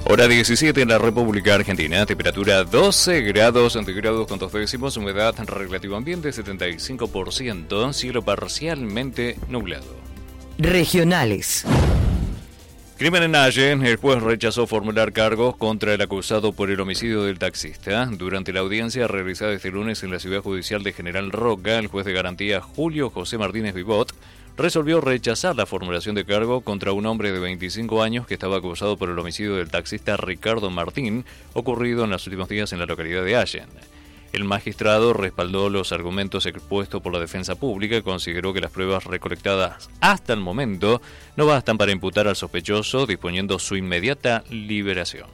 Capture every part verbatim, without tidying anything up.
Hora diecisiete en la República Argentina, temperatura doce grados centígrados con dos décimos, humedad relativa ambiente setenta y cinco por ciento, cielo parcialmente nublado. Regionales. Crimen en Allen, el juez rechazó formular cargos contra el acusado por el homicidio del taxista. Durante la audiencia realizada este lunes en la Ciudad Judicial de General Roca, el juez de garantía Julio José Martínez Vivot resolvió rechazar la formulación de cargo contra un hombre de veinticinco años que estaba acusado por el homicidio del taxista Ricardo Martín, ocurrido en los últimos días en la localidad de Allen. El magistrado respaldó los argumentos expuestos por la defensa pública y consideró que las pruebas recolectadas hasta el momento no bastan para imputar al sospechoso, disponiendo su inmediata liberación.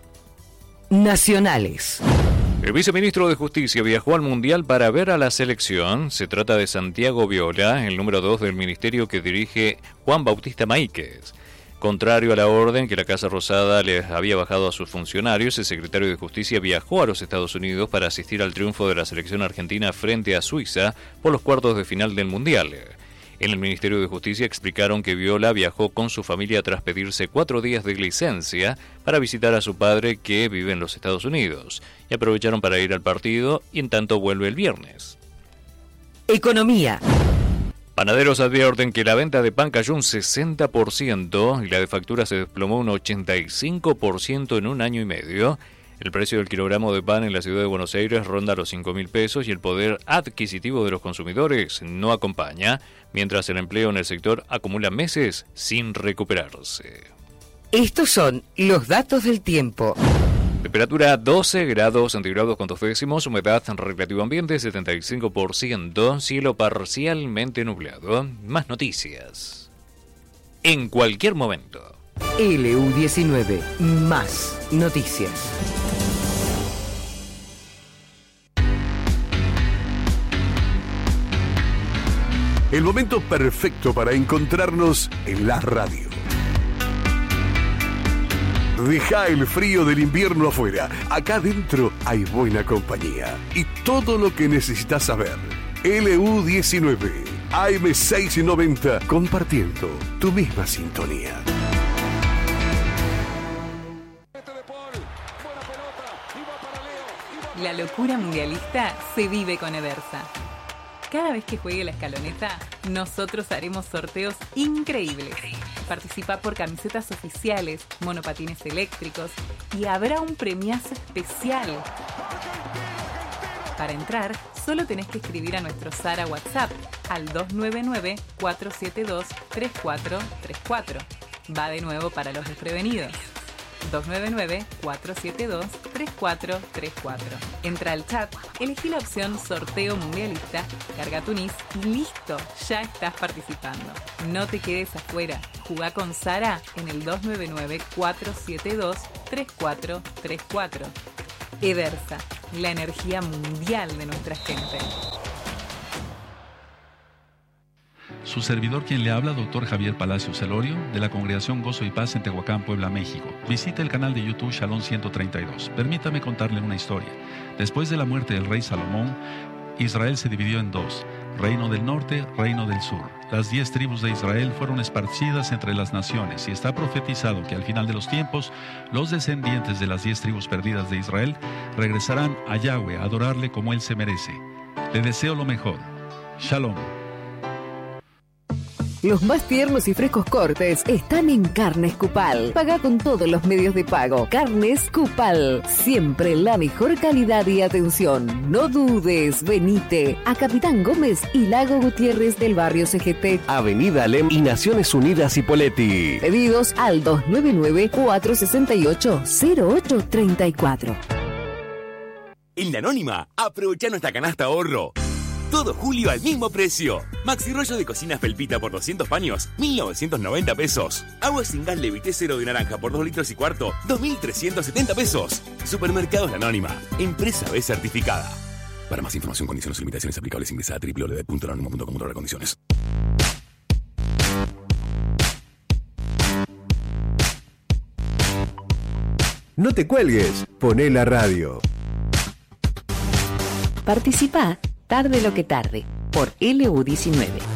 Nacionales. El viceministro de Justicia viajó al Mundial para ver a la selección. Se trata de Santiago Viola, el número dos del ministerio que dirige Juan Bautista Maíquez. Contrario a la orden que la Casa Rosada les había bajado a sus funcionarios, el secretario de Justicia viajó a los Estados Unidos para asistir al triunfo de la selección argentina frente a Suiza por los cuartos de final del Mundial. En el Ministerio de Justicia explicaron que Viola viajó con su familia tras pedirse cuatro días de licencia para visitar a su padre que vive en los Estados Unidos, y aprovecharon para ir al partido y en tanto vuelve el viernes. Economía. Panaderos advierten que la venta de pan cayó un sesenta por ciento y la de factura se desplomó un ochenta y cinco por ciento en un año y medio. El precio del kilogramo de pan en la ciudad de Buenos Aires ronda los cinco mil pesos y el poder adquisitivo de los consumidores no acompaña, mientras el empleo en el sector acumula meses sin recuperarse. Estos son los datos del tiempo. Temperatura doce grados centígrados con dos décimos, humedad relativa ambiente setenta y cinco por ciento, cielo parcialmente nublado. Más noticias en cualquier momento. L U diecinueve, más noticias. El momento perfecto para encontrarnos en la radio. Deja el frío del invierno afuera. Acá adentro hay buena compañía y todo lo que necesitas saber. L U diecinueve, A M seiscientos noventa, compartiendo tu misma sintonía. La locura mundialista se vive con Edersa. Cada vez que juegue la escaloneta, nosotros haremos sorteos increíbles. Participa por camisetas oficiales, monopatines eléctricos y habrá un premiazo especial. Para entrar, solo tenés que escribir a nuestro Zara WhatsApp al dos nueve nueve, cuatro siete dos, tres cuatro tres cuatro. Va de nuevo para los desprevenidos. dos nueve nueve, cuatro siete dos, tres cuatro tres cuatro. Entra al chat, elegí la opción Sorteo Mundialista, carga tu N I S y listo, ya estás participando. No te quedes afuera, jugá con Sara en el dos nueve nueve, cuatro siete dos, tres cuatro tres cuatro. Edersa, la energía mundial de nuestra gente. Su servidor quien le habla, doctor Javier Palacios Celorio, de la Congregación Gozo y Paz en Tehuacán, Puebla, México. Visite el canal de YouTube Shalom ciento treinta y dos. Permítame contarle una historia. Después de la muerte del rey Salomón, Israel se dividió en dos, Reino del Norte, Reino del Sur. Las diez tribus de Israel fueron esparcidas entre las naciones y está profetizado que al final de los tiempos, los descendientes de las diez tribus perdidas de Israel regresarán a Yahweh a adorarle como él se merece. Le deseo lo mejor. Shalom. Los más tiernos y frescos cortes están en Carnes Cupal. Paga con todos los medios de pago. Carnes Cupal. Siempre la mejor calidad y atención. No dudes, venite a Capitán Gómez y Lago Gutiérrez del barrio C G T. Avenida Alem y Naciones Unidas Hipóleti. Pedidos al dos nueve nueve, cuatro seis ocho, cero ocho tres cuatro. En La Anónima, aprovecha nuestra canasta ahorro. Todo julio al mismo precio. Maxi rollo de cocina felpita por doscientos paños, mil novecientos noventa pesos. Agua sin gas Levité cero de naranja por dos litros y cuarto, dos mil trescientos setenta pesos. Supermercados La Anónima. Empresa B certificada. Para más información, condiciones y limitaciones aplicables, ingresa a doble u doble u doble u punto lanónima punto com. Condiciones. No te cuelgues, poné la radio. Participa tarde lo que tarde por L U diecinueve.